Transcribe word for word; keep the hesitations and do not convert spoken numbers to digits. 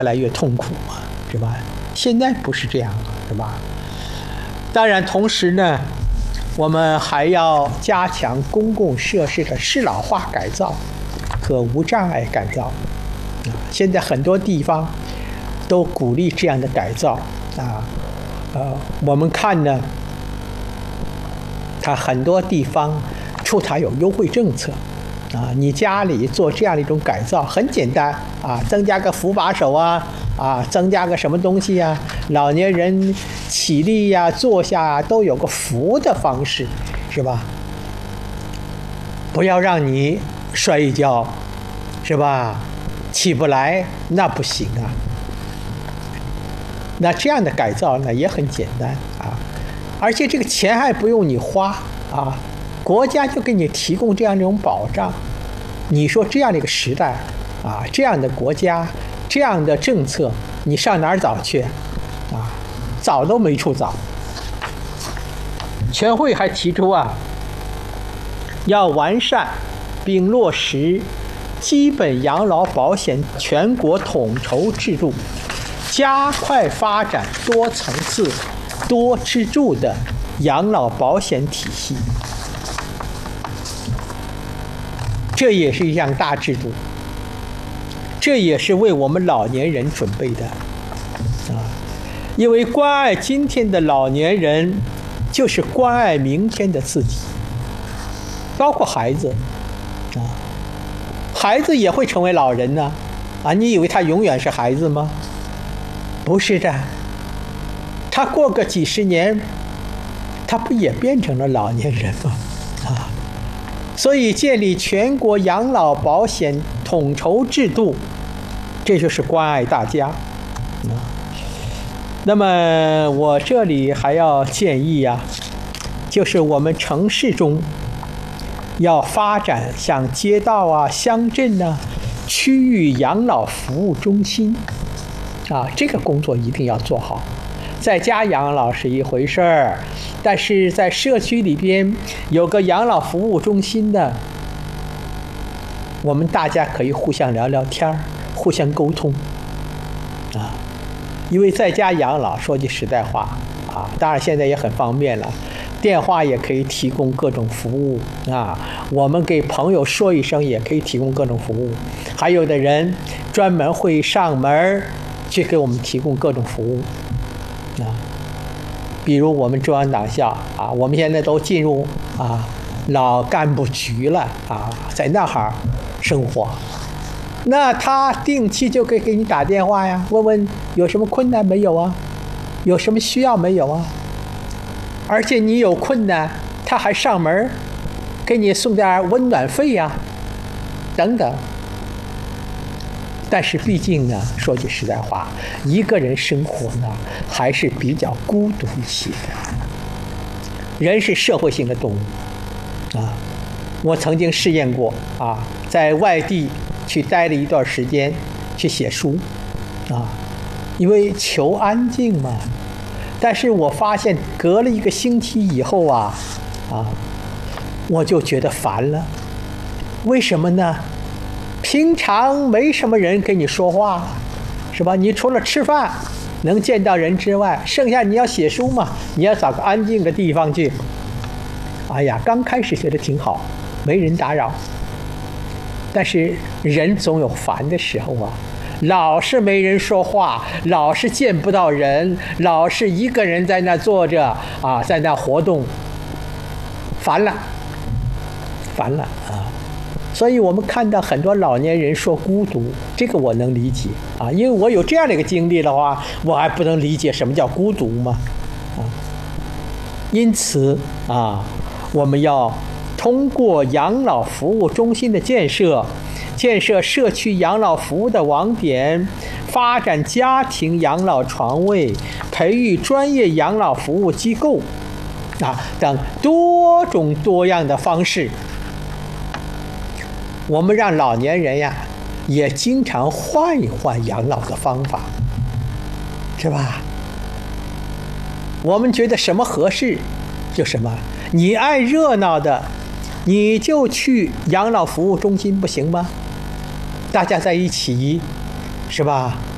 来越痛苦嘛，是吧？现在不是这样了，是吧？当然，同时呢，我们还要加强公共设施的适老化改造和无障碍改造。现在很多地方都鼓励这样的改造啊，呃，我们看呢，它很多地方出台有优惠政策啊，你家里做这样的一种改造很简单啊，增加个扶把手啊。啊，增加个什么东西呀？老年人起立呀、啊、坐下啊，都有个扶的方式，是吧？不要让你摔一跤，是吧？起不来那不行啊。那这样的改造呢也很简单啊，而且这个钱还不用你花啊，国家就给你提供这样一种保障。你说这样的一个时代啊，这样的国家。这样的政策，你上哪儿找去？啊，找都没处找。全会还提出啊，要完善并落实基本养老保险全国统筹制度，加快发展多层次、多支柱的养老保险体系。这也是一项大制度。这也是为我们老年人准备的啊，因为关爱今天的老年人，就是关爱明天的自己，包括孩子啊，孩子也会成为老人呢，啊，你以为他永远是孩子吗？不是的，他过个几十年，他不也变成了老年人吗？啊，所以建立全国养老保险统筹制度，这就是关爱大家。那么我这里还要建议啊，就是我们城市中要发展像街道啊、乡镇啊、区域养老服务中心啊，这个工作一定要做好。在家养老是一回事儿，但是在社区里边有个养老服务中心的，我们大家可以互相聊聊天儿，互相沟通啊。因为在家养老，说句实在话啊，当然现在也很方便了，电话也可以提供各种服务啊。我们给朋友说一声，也可以提供各种服务。还有的人专门会上门去给我们提供各种服务啊。比如我们中央党校啊，我们现在都进入啊老干部局了啊，在那儿生活。那他定期就可以给你打电话呀，问问有什么困难没有啊，有什么需要没有啊。而且你有困难，他还上门给你送点温暖费呀，等等。但是毕竟呢，说句实在话，一个人生活呢还是比较孤独一些的。人是社会性的动物啊，我曾经试验过啊，在外地去待了一段时间，去写书啊，因为求安静嘛。但是我发现隔了一个星期以后啊，啊，我就觉得烦了。为什么呢？平常没什么人跟你说话，是吧？你除了吃饭能见到人之外，剩下你要写书嘛，你要找个安静的地方去。哎呀，刚开始觉得挺好，没人打扰。但是人总有烦的时候啊，老是没人说话，老是见不到人，老是一个人在那坐着啊，在那活动，烦了，烦了啊！所以我们看到很多老年人说孤独，这个我能理解啊，因为我有这样的一个经历的话，我还不能理解什么叫孤独吗？啊，因此啊，我们要通过养老服务中心的建设，建设社区养老服务的网点，发展家庭养老床位，培育专业养老服务机构啊等多种多样的方式。我们让老年人呀也经常换一换养老的方法，是吧？我们觉得什么合适就什么，你爱热闹的你就去养老服务中心不行吗？大家在一起，是吧？